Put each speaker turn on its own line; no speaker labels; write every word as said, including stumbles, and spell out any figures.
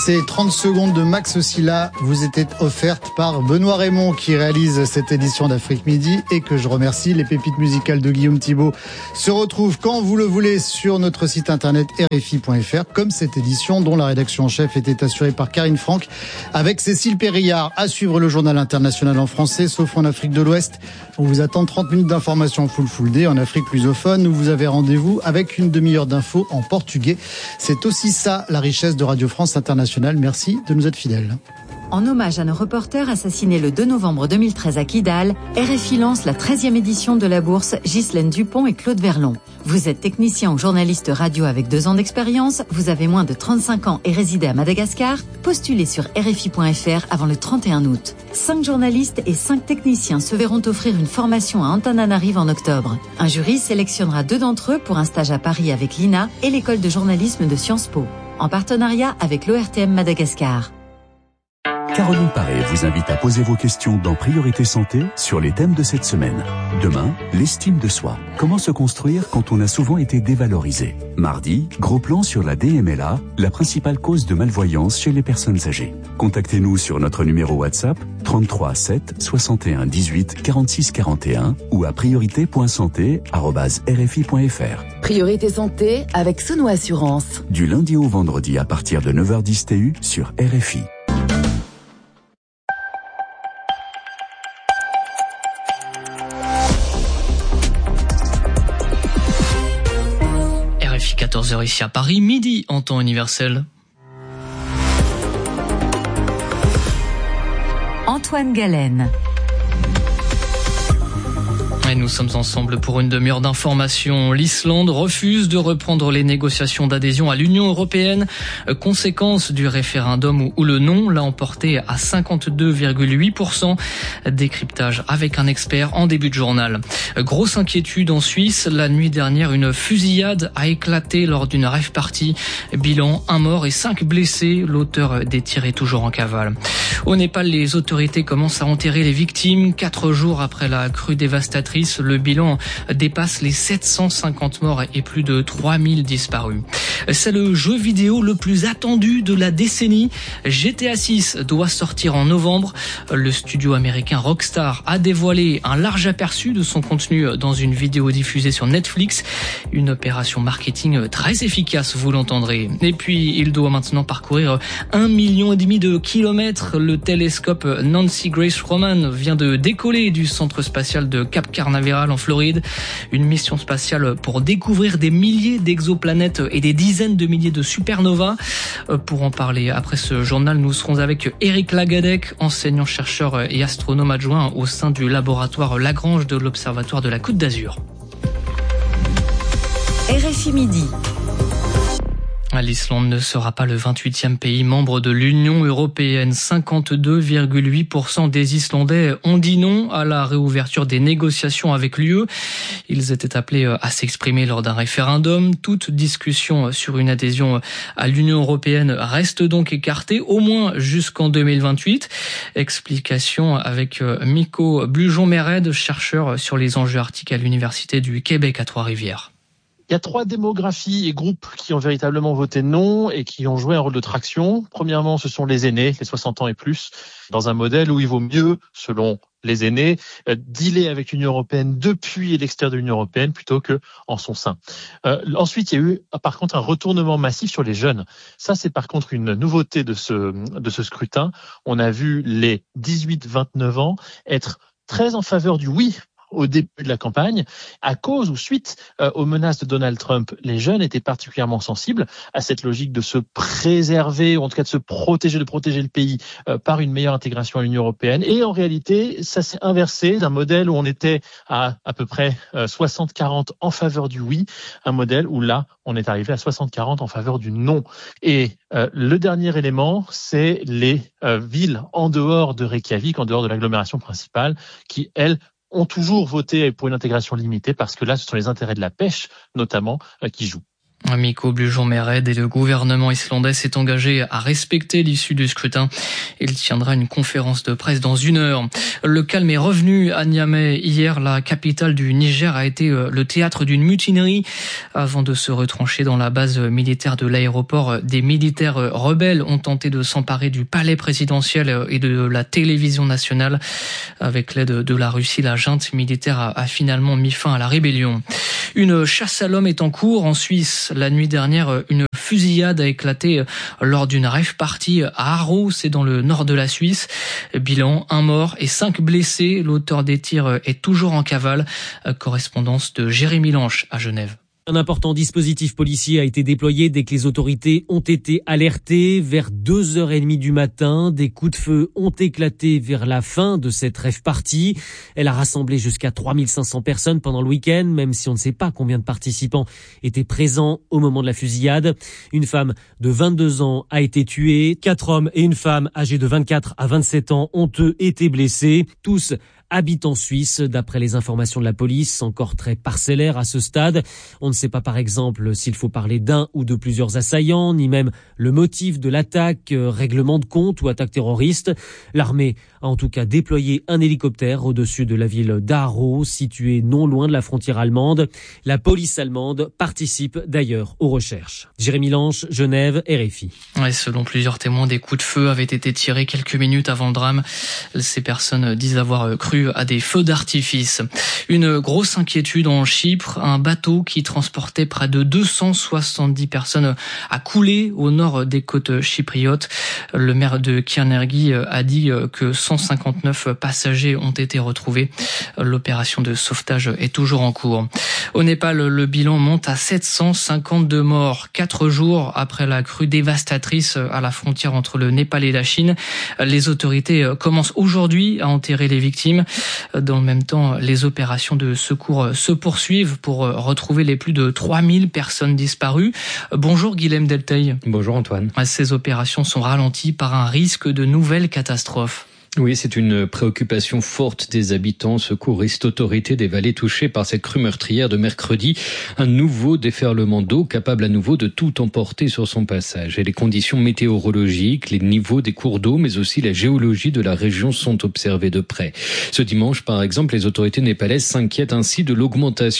Ces trente secondes de Max Silla vous étaient offertes par Benoît Raymond qui réalise cette édition d'Afrique Midi et que je remercie. Les pépites musicales de Guillaume Thibault se retrouvent quand vous le voulez sur notre site internet R F I point F R, comme cette édition dont la rédaction en chef était assurée par Karine Franck avec Cécile Périllard. À suivre le journal international en français, sauf en Afrique de l'Ouest. On vous attend trente minutes d'information full full day. En Afrique lusophone, où vous avez rendez-vous avec une demi-heure d'infos en portugais. C'est aussi ça, la richesse de Radio France Internationale. Merci de nous être fidèles.
En hommage à nos reporters assassinés le deux novembre deux mille treize à Kidal, R F I lance la treizième édition de la bourse Ghislaine Dupont et Claude Verlon. Vous êtes technicien ou journaliste radio avec deux ans d'expérience, vous avez moins de trente-cinq ans et résidez à Madagascar, postulez sur R F I point F R avant le trente et un août. Cinq journalistes et cinq techniciens se verront offrir une formation à Antananarive en octobre. Un jury sélectionnera deux d'entre eux pour un stage à Paris avec l'I N A et l'école de journalisme de Sciences Po, en partenariat avec l'O R T M Madagascar.
Caroline Paré vous invite à poser vos questions dans Priorité Santé sur les thèmes de cette semaine. Demain, l'estime de soi. Comment se construire quand on a souvent été dévalorisé? Mardi, gros plan sur la D M L A, la principale cause de malvoyance chez les personnes âgées. Contactez-nous sur notre numéro WhatsApp trente-trois sept soixante et un dix-huit quarante-six quarante et un ou à priorité point santé arobase r f i point f r.
Priorité Santé avec Sono Assurance.
Du lundi au vendredi à partir de neuf heures dix T U sur R F I.
quatorze heures ici à Paris, midi en temps universel.
Antoine Galen.
Et nous sommes ensemble pour une demi-heure d'information. L'Islande refuse de reprendre les négociations d'adhésion à l'Union européenne. Conséquence du référendum où le non l'a emporté à cinquante-deux virgule huit pour cent. Décryptage avec un expert en début de journal. Grosse inquiétude en Suisse. La nuit dernière, une fusillade a éclaté lors d'une rave party. Bilan, un mort et cinq blessés. L'auteur des tirs est toujours en cavale. Au Népal, les autorités commencent à enterrer les victimes. Quatre jours après la crue dévastatrice, le bilan dépasse les sept cent cinquante morts et plus de trois mille disparus. C'est le jeu vidéo le plus attendu de la décennie. G T A six doit sortir en novembre. Le studio américain Rockstar a dévoilé un large aperçu de son contenu dans une vidéo diffusée sur Netflix. Une opération marketing très efficace, vous l'entendrez. Et puis, il doit maintenant parcourir un million et demi de kilomètres. Le télescope Nancy Grace Roman vient de décoller du centre spatial de Cap Canaveral en Floride. Une mission spatiale pour découvrir des milliers d'exoplanètes et des dizaines de milliers de supernovas. Pour en parler après ce journal, nous serons avec Éric Lagadec, enseignant-chercheur et astronome adjoint au sein du laboratoire Lagrange de l'Observatoire de la Côte d'Azur.
R F I Midi.
L'Islande ne sera pas le vingt-huitième pays membre de l'Union européenne. cinquante-deux virgule huit pour cent des Islandais ont dit non à la réouverture des négociations avec l'U E. Ils étaient appelés à s'exprimer lors d'un référendum. Toute discussion sur une adhésion à l'Union européenne reste donc écartée, au moins jusqu'en deux mille vingt-huit. Explication avec Miko Blujon-Méred, chercheur sur les enjeux arctiques à l'Université du Québec à Trois-Rivières.
Il y a trois démographies et groupes qui ont véritablement voté non et qui ont joué un rôle de traction. Premièrement, ce sont les aînés, les soixante ans et plus, dans un modèle où il vaut mieux, selon les aînés, dealer avec l'Union européenne depuis l'extérieur de l'Union européenne plutôt que en son sein. Euh, ensuite, il y a eu par contre un retournement massif sur les jeunes. Ça, c'est par contre une nouveauté de ce de ce scrutin. On a vu les dix-huit vingt-neuf ans être très en faveur du oui au début de la campagne, à cause ou suite euh, aux menaces de Donald Trump. Les jeunes étaient particulièrement sensibles à cette logique de se préserver, ou en tout cas de se protéger, de protéger le pays euh, par une meilleure intégration à l'Union européenne. Et en réalité, ça s'est inversé d'un modèle où on était à à peu près euh, soixante quarante en faveur du oui, un modèle où là, on est arrivé à soixante quarante en faveur du non. Et euh, le dernier élément, c'est les euh, villes en dehors de Reykjavik, en dehors de l'agglomération principale, qui, elles, ont toujours voté pour une intégration limitée parce que là, ce sont les intérêts de la pêche, notamment, euh, qui jouent.
Mikko Blujon-Mered et le gouvernement islandais s'est engagé à respecter l'issue du scrutin. Il tiendra une conférence de presse dans une heure. Le calme est revenu à Niamey. Hier, la capitale du Niger a été le théâtre d'une mutinerie. Avant de se retrancher dans la base militaire de l'aéroport, des militaires rebelles ont tenté de s'emparer du palais présidentiel et de la télévision nationale. Avec l'aide de la Russie, la junte militaire a finalement mis fin à la rébellion. Une chasse à l'homme est en cours en Suisse. La nuit dernière, une fusillade a éclaté lors d'une rave party à Haro, c'est dans le nord de la Suisse. Bilan, un mort et cinq blessés. L'auteur des tirs est toujours en cavale. Correspondance de Jérémy Lanche à Genève.
Un important dispositif policier a été déployé dès que les autorités ont été alertées. Vers deux heures trente du matin, des coups de feu ont éclaté vers la fin de cette rave party. Elle a rassemblé jusqu'à trois mille cinq cents personnes pendant le week-end, même si on ne sait pas combien de participants étaient présents au moment de la fusillade. Une femme de vingt-deux ans a été tuée. Quatre hommes et une femme âgés de vingt-quatre à vingt-sept ans ont eux été blessés. Tous habitent en Suisse, d'après les informations de la police, encore très parcellaire à ce stade. On ne sait pas par exemple s'il faut parler d'un ou de plusieurs assaillants, ni même le motif de l'attaque, euh, règlement de compte ou attaque terroriste. L'armée a en tout cas déployé un hélicoptère au-dessus de la ville d'Haro, située non loin de la frontière allemande. La police allemande participe d'ailleurs aux recherches. Jérémy Lanche, Genève, R F I.
Ouais, selon plusieurs témoins, des coups de feu avaient été tirés quelques minutes avant le drame. Ces personnes disent avoir cru à des feux d'artifice. Une grosse inquiétude en Chypre. Un bateau qui transportait près de deux cent soixante-dix personnes a coulé au nord des côtes chypriotes. Le maire de Kirnergi a dit que cent cinquante-neuf passagers ont été retrouvés. L'opération de sauvetage est toujours en cours. Au Népal, le bilan monte à sept cent cinquante-deux morts. Quatre jours après la crue dévastatrice à la frontière entre le Népal et la Chine, les autorités commencent aujourd'hui à enterrer les victimes. Dans le même temps, les opérations de secours se poursuivent pour retrouver les plus de trois mille personnes disparues. Bonjour Guilhem Delteil.
Bonjour Antoine.
Ces opérations sont ralenties par un risque de nouvelles catastrophes.
Oui, c'est une préoccupation forte des habitants, secouristes, autorités des vallées touchées par cette crue meurtrière de mercredi. Un nouveau déferlement d'eau capable à nouveau de tout emporter sur son passage. Et les conditions météorologiques, les niveaux des cours d'eau, mais aussi la géologie de la région sont observés de près. Ce dimanche, par exemple, les autorités népalaises s'inquiètent ainsi de l'augmentation